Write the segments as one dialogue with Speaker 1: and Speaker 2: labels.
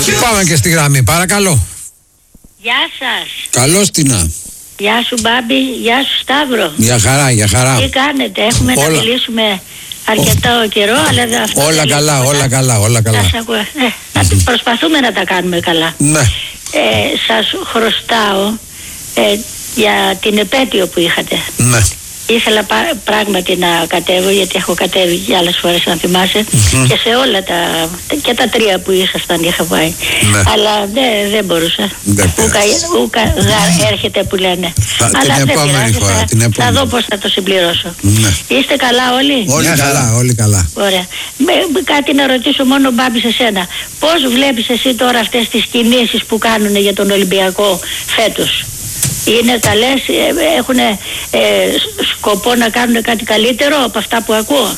Speaker 1: Πάμε και στη γραμμή, παρακαλώ.
Speaker 2: Γεια σας.
Speaker 1: Καλώς την.
Speaker 2: Γεια σου Μπάμπη, γεια σου Σταύρο.
Speaker 1: Για χαρά, για χαρά.
Speaker 2: Τι κάνετε, έχουμε να μιλήσουμε αρκετό καιρό, αλλά δεν αυτό.
Speaker 1: Όλα καλά, όλα καλά.
Speaker 2: Προσπαθούμε να τα κάνουμε καλά.
Speaker 1: Ναι.
Speaker 2: Σας χρωστάω για την επέτειο που είχατε.
Speaker 1: Ναι.
Speaker 2: Ήθελα πράγματι να κατέβω, γιατί έχω κατέβει και άλλες φορές, αν θυμάσαι, και σε όλα και τα τρία που ήσασταν είχα πάει. Ναι. Αλλά δεν μπορούσα. Ούκα έρχεται που λένε. Αλλά
Speaker 1: την επόμενη φορά.
Speaker 2: Θα δω πώς θα το συμπληρώσω.
Speaker 1: Ναι.
Speaker 2: Είστε καλά όλοι?
Speaker 1: Όλοι καλά.
Speaker 2: Ωραία. Κάτι να ρωτήσω μόνο, Μπάμπη, σε σένα. Πώς βλέπεις εσύ τώρα αυτές τις κινήσεις που κάνουν για τον Ολυμπιακό φέτος? Είναι καλές, έχουν σκοπό να κάνουν κάτι καλύτερο από αυτά που ακούω?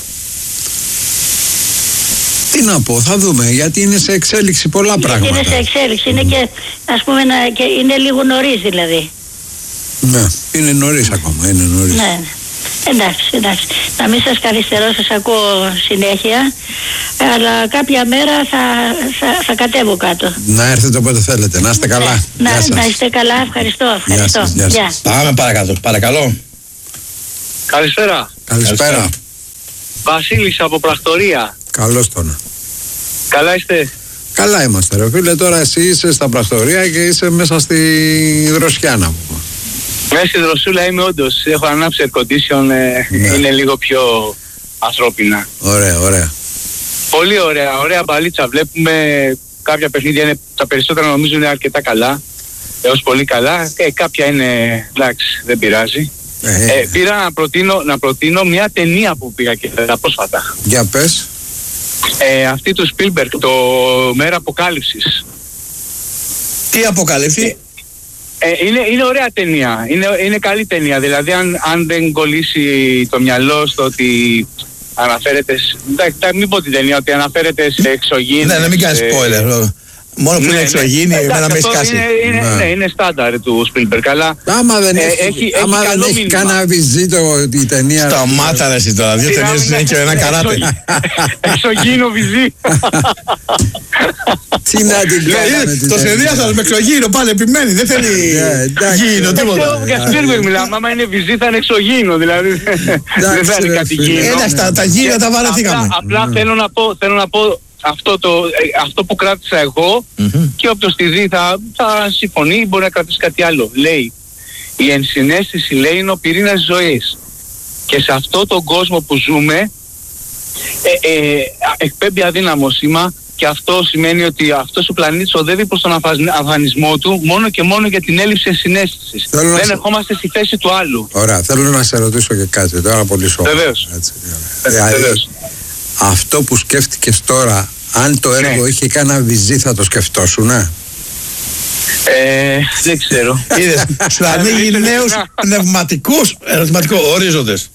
Speaker 1: Τι να πω, θα δούμε, γιατί είναι σε εξέλιξη πολλά πράγματα.
Speaker 2: Είναι σε εξέλιξη, είναι και, ας πούμε, και είναι λίγο νωρίς δηλαδή.
Speaker 1: Ναι, είναι νωρίς ακόμα, είναι νωρίς.
Speaker 2: Ναι. Εντάξει. Να μην σας καθυστερώ, σας ακούω συνέχεια, αλλά κάποια μέρα θα κατέβω κάτω.
Speaker 1: Να έρθετε όποτε θέλετε. Να είστε καλά.
Speaker 2: Να είστε καλά, ευχαριστώ.
Speaker 1: Γεια σας.
Speaker 3: Πάμε παρακάτω, παρακαλώ.
Speaker 1: Καλησπέρα.
Speaker 4: Βασίλης από Πρακτορία.
Speaker 1: Καλώς τον.
Speaker 4: Καλά είστε?
Speaker 1: Καλά είμαστε ρε φίλε, τώρα εσύ είσαι στα Πρακτορία και είσαι μέσα στη δροσιά να πούμε.
Speaker 4: Μέσα στη δροσούλα είμαι όντως, έχω ανάψει air condition, είναι λίγο πιο ανθρώπινα.
Speaker 1: Ωραία.
Speaker 4: Πολύ ωραία μπαλίτσα βλέπουμε, κάποια παιχνίδια είναι, τα περισσότερα νομίζω είναι αρκετά καλά, έως πολύ καλά, κάποια είναι, εντάξει, δεν πειράζει. Πήρα να προτείνω μια ταινία που πήγα και τα πρόσφατα.
Speaker 1: Για πες.
Speaker 4: Αυτή του Spielberg, το Μέρα Αποκάλυψης.
Speaker 3: Τι αποκαλύφθη?
Speaker 4: Είναι ωραία ταινία, είναι καλή ταινία, δηλαδή αν δεν κολλήσει το μυαλό στο ότι αναφέρεται, μην πω την ταινία, ότι αναφέρεται σε εξωγήινες.
Speaker 3: Ναι, μην κάνεις spoiler. Μόνο που είναι εξωγήινη, εμένα με έχει σκάσει.
Speaker 4: Είναι στάνταρ του Spielberg, αλλά
Speaker 1: άμα δεν έχει κανένα βυζίτο η ταινία.
Speaker 3: Σταμάτα ρε εσύ τώρα, δύο ταινίες είναι και ένα καράτε.
Speaker 4: Εξωγήινο βυζί.
Speaker 1: Τι να την κάνουμε.
Speaker 3: Το σχεδίασαν με εξωγήινο, πάλι επιμένει, δεν θέλει γήινο, τίποτα.
Speaker 4: Για Spielberg μιλάμε, άμα είναι βυζί θα είναι εξωγήινο, δηλαδή δεν θα είναι κάτι γήινο.
Speaker 3: Εντάξει, τα γήινα τα βαρεθήκαμε.
Speaker 4: Απλά θέλω να πω αυτό που κράτησα εγώ, και όποιος τη δει θα συμφωνεί, μπορεί να κρατήσει κάτι άλλο. Λέει, η ενσυναίσθηση, λέει, είναι ο πυρήνας ζωής, και σε αυτό τον κόσμο που ζούμε εκπέμπει αδύναμο σήμα, και αυτό σημαίνει ότι αυτός ο πλανήτης οδεύει προς τον αφανισμό του μόνο και μόνο για την έλλειψη ενσυναίσθησης. Δεν ερχόμαστε στη θέση του άλλου.
Speaker 1: Ωραία, θέλω να σε ρωτήσω και κάτι τώρα πολύ σοβαρά.
Speaker 4: Βεβαίως.
Speaker 1: Αυτό που σκέφτηκες τώρα, αν το έργο είχε κανένα βυζί, θα το σκεφτόσουν,
Speaker 4: δεν ξέρω.
Speaker 3: Είδες, σου ανοίγει νέους πνευματικούς ορίζοντες.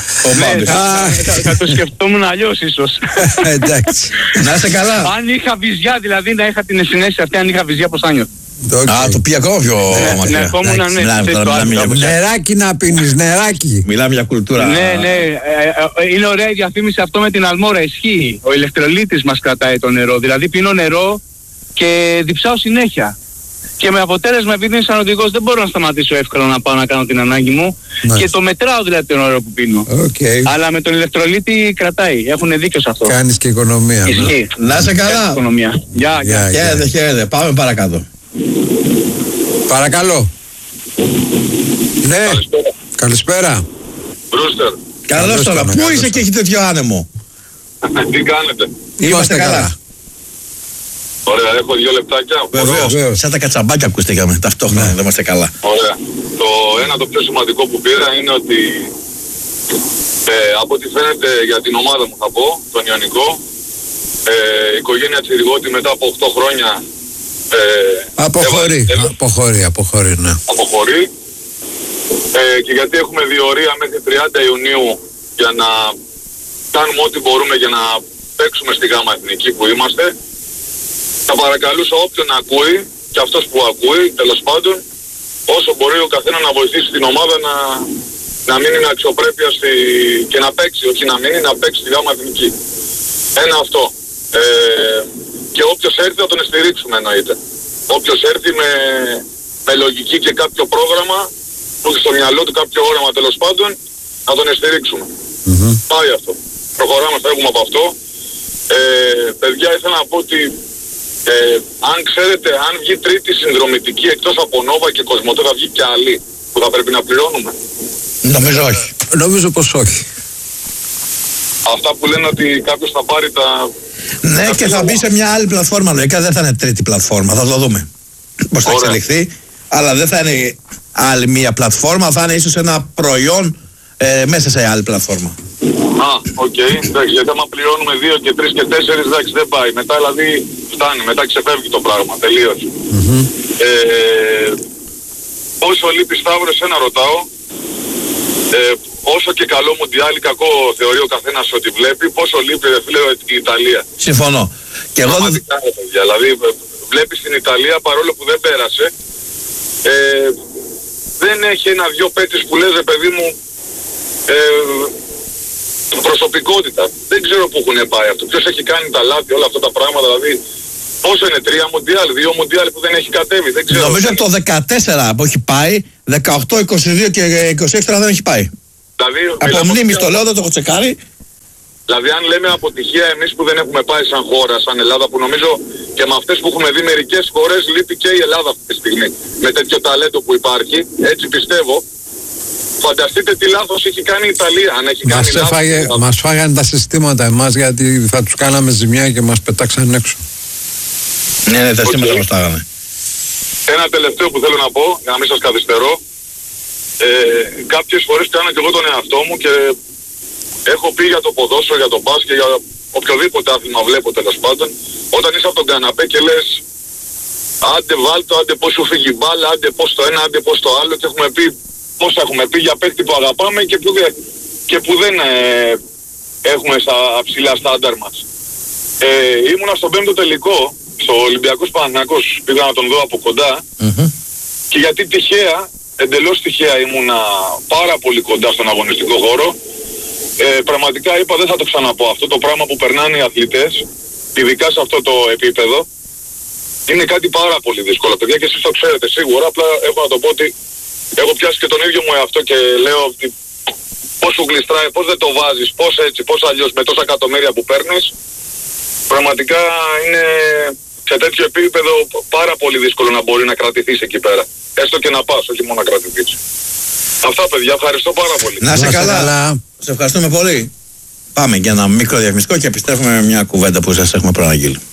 Speaker 4: Θα το σκεφτόμουν αλλιώς ίσως.
Speaker 1: Εντάξει.
Speaker 3: Να είστε καλά.
Speaker 4: Αν είχα βυζιά, δηλαδή να είχα την συνέστηση αυτή, αν είχα βυζιά, πώς θα νιώθω?
Speaker 3: Το πήγα ακόμα πιο μακριά.
Speaker 1: Νεράκι να πίνεις, νεράκι.
Speaker 3: Μιλάμε για κουλτούρα.
Speaker 4: Ναι, είναι ωραία η διαφήμιση αυτό με την αλμόρα, ισχύει. Ο ηλεκτρολίτης μας κρατάει το νερό, δηλαδή πίνω νερό και διψάω συνέχεια. Και με αποτέλεσμα, επειδή είμαι σαν οδηγός, δεν μπορώ να σταματήσω εύκολα να πάω να κάνω την ανάγκη μου. Και το μετράω δηλαδή το νερό που πίνω. Αλλά με τον ηλεκτρολίτη κρατάει. Έχουν δίκιο σε αυτό.
Speaker 1: Κάνεις και οικονομία.
Speaker 4: Ισχύει.
Speaker 3: Να είσαι καλά.
Speaker 4: Γεια.
Speaker 3: Χαίρετε. Πάμε παρακάτω.
Speaker 1: Παρακαλώ. Ναι. Καλησπέρα.
Speaker 5: Μπρούστερ.
Speaker 3: Καλώς τώρα. Πού είσαι και έχει τέτοιο άνεμο?
Speaker 5: Τι κάνετε?
Speaker 3: Είμαστε καλά.
Speaker 5: Ωραία, έχω 2 λεπτάκια.
Speaker 3: Βεβαίως. Σαν τα κατσαμπάκια που στήκαμε ταυτόχρονα, δεν είμαστε καλά.
Speaker 5: Ωραία. Το πιο σημαντικό που πήρα είναι ότι από ό,τι φαίνεται για την ομάδα μου θα πω, τον Ιωνικό, η οικογένεια Τσιριγώτη μετά από 8 χρόνια
Speaker 1: αποχωρεί, ναι.
Speaker 5: Αποχωρεί. Και γιατί έχουμε διορία μέχρι 30 Ιουνίου για να κάνουμε ό,τι μπορούμε για να παίξουμε στη γάμα εθνική που είμαστε. Θα παρακαλούσα όποιον ακούει, και αυτός που ακούει, τέλος πάντων, όσο μπορεί ο καθένα να βοηθήσει την ομάδα να μείνει με αξιοπρέπεια και να παίξει, όχι να μείνει, να παίξει στη γάμα εθνική. Ένα αυτό. και όποιος έρθει θα τον στηρίξουμε εννοείται. Όποιος έρθει με λογική και κάποιο πρόγραμμα που έχει στο μυαλό του, κάποιο όραμα τέλος πάντων, να τον στηρίξουμε. Πάει αυτό. Προχωράμε, φεύγουμε από αυτό. Παιδιά, ήθελα να πω ότι αν ξέρετε, αν βγει τρίτη συνδρομητική εκτός από Νόβα και Κοσμοτέ, θα βγει και άλλη που θα πρέπει να πληρώνουμε.
Speaker 3: Νομίζω όχι.
Speaker 1: Νομίζω πως όχι.
Speaker 5: Αυτά που λένε ότι κάποιος θα πάρει τα...
Speaker 3: Ναι, και θα μπει σε μια άλλη πλατφόρμα. Λογικά δεν θα είναι τρίτη πλατφόρμα. Θα το δούμε πώς θα εξελιχθεί. Αλλά δεν θα είναι άλλη μια πλατφόρμα. Θα είναι ίσως ένα προϊόν μέσα σε άλλη πλατφόρμα.
Speaker 5: Οκ. Εντάξει, γιατί άμα πληρώνουμε 2 και 3 και 4, εντάξει, δεν πάει. Μετά δηλαδή φτάνει, μετά ξεφεύγει το πράγμα. Τελείως. Όσο λείπει Σταύρος, ένα ρωτάω. Όσο και καλό Μουντιάλ, κακό θεωρεί ο καθένας ότι βλέπει, πόσο λείπει φίλε η Ιταλία.
Speaker 3: Συμφωνώ. Και εγώ
Speaker 5: δηλαδή βλέπεις την Ιταλία παρόλο που δεν πέρασε, δεν έχει ένα-δυο παίκτες που λες ρε παιδί μου προσωπικότητα. Δεν ξέρω πού έχουν πάει αυτό. Ποιος έχει κάνει τα λάθη, όλα αυτά τα πράγματα, δηλαδή πόσο είναι 3 Μουντιάλ, 2 Μουντιάλ που δεν έχει κατέβει, δεν ξέρω.
Speaker 3: Νομίζω από το 14 που έχει πάει, 18, 22 και 26 τώρα δεν έχει πάει.
Speaker 5: Δηλαδή,
Speaker 3: από μνήμης το λέω, δεν το έχω τσεκάρει.
Speaker 5: Δηλαδή αν λέμε αποτυχία εμείς που δεν έχουμε πάει σαν χώρα, σαν Ελλάδα, που νομίζω και με αυτές που έχουμε δει μερικές φορές λείπει και η Ελλάδα αυτή τη στιγμή. Με τέτοιο ταλέντο που υπάρχει, έτσι πιστεύω. Φανταστείτε τι λάθος έχει κάνει η Ιταλία. Αν έχει κάνει λάθος.
Speaker 1: Μας φάγανε τα συστήματα εμάς γιατί θα τους κάναμε ζημιά και μας πετάξαν έξω.
Speaker 3: Ναι, τα συστήματα μας φάγανε.
Speaker 5: Ένα τελευταίο που θέλω να πω, για να μην σας καθυστερώ. Κάποιες φορές κάνω και εγώ τον εαυτό μου και έχω πει για το ποδόσφαιρο, για το μπάσκετ, για οποιοδήποτε άθλημα βλέπω τέλος πάντων. Όταν είσαι από τον καναπέ και λες άντε βάλτο, άντε πώς σου φύγει μπάλα, άντε πώς το ένα, άντε πώς το άλλο, και έχουμε πει πώς έχουμε πει για παίκτη που αγαπάμε και που δεν έχουμε στα ψηλά στάνταρ μας. Ήμουνα στον 5ο τελικό, στο Ολυμπιακός Παναθηναϊκός, πήγα να τον δω από κοντά και γιατί τυχαία, εντελώς τυχαία ήμουνα πάρα πολύ κοντά στον αγωνιστικό χώρο. Πραγματικά είπα δεν θα το ξαναπώ, αυτό το πράγμα που περνάνε οι αθλητές, ειδικά σε αυτό το επίπεδο, είναι κάτι πάρα πολύ δύσκολο. Παιδιά, και εσείς το ξέρετε σίγουρα, απλά έχω να το πω ότι έχω πιάσει και τον ίδιο μου εαυτό και λέω ότι πώς σου γλιστράει, πώς δεν το βάζεις, πώς έτσι, πώς αλλιώς, με τόσα εκατομμύρια που παίρνεις. Πραγματικά είναι σε τέτοιο επίπεδο πάρα πολύ δύσκολο να μπορεί να κρατηθείς εκεί πέρα. Έστω και να πας, όχι μόνο να κρατηθείς. Αυτά παιδιά, ευχαριστώ πάρα πολύ.
Speaker 3: Να είσαι καλά. Σε ευχαριστούμε πολύ. Πάμε για ένα μικρό διαφημιστικό και επιστρέφουμε με μια κουβέντα που σας έχουμε προαναγγείλει.